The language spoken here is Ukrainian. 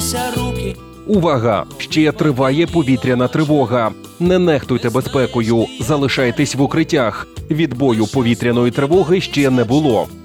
трясся руки. Увага! Ще триває повітряна тривога. Не нехтуйте безпекою, залишайтесь в укриттях. Відбою повітряної тривоги ще не було.